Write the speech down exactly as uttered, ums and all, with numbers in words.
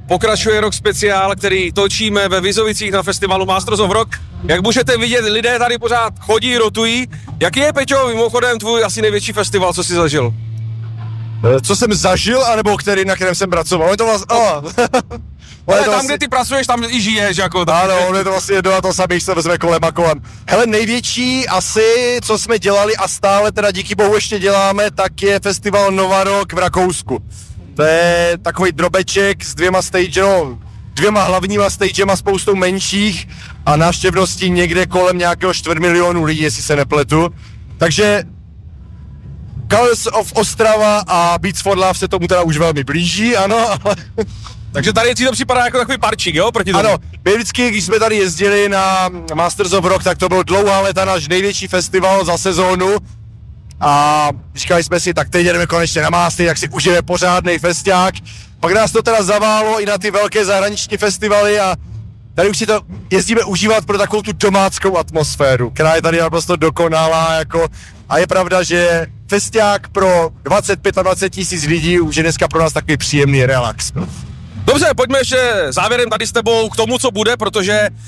pokračuje rok speciál, který točíme ve Vizovicích na festivalu Masters of Rock. Jak můžete vidět, lidé tady pořád chodí, rotují. Jaký je, Peťo, mimochodem tvůj asi největší festival, co jsi zažil? Co jsem zažil, anebo který, na kterém jsem pracoval? Je to vlastně... Oh. Ale tam, vlastně... kde ty pracuješ, tam i žiješ, jako... Tak... Ano, on je to vlastně jedno a to samý, se vezme kolem a kolem. Hele, největší asi, co jsme dělali a stále teda díky bohu ještě děláme, tak je festival Nova Rock v Rakousku. To je takový drobeček s dvěma stage, no, dvěma hlavníma stagema, spoustou menších a návštěvností někde kolem nějakého čtvrt milionu lidí, jestli se nepletu. Takže Colors of Ostrava a Beats for Love se tomu teda už velmi blíží, ano, ale... Takže tady si to připadá jako takový parčík, jo? Proti tomu. Ano, my vždycky, když jsme tady jezdili na Masters of Rock, tak to byl dlouhá léta náš největší festival za sezónu. A říkali jsme si, tak teď jdeme konečně na Mastery, jak si užijeme pořádnej festiák. Pak nás to teda zaválo i na ty velké zahraniční festivaly a tady už si to jezdíme užívat pro takovou tu domáckou atmosféru, která je tady naprosto dokonalá, jako, a je pravda, že festiák pro dvacet pět a dvacet tisíc lidí už je dneska pro nás takový příjemný relax. Dobře, pojďme ještě závěrem tady s tebou k tomu, co bude, protože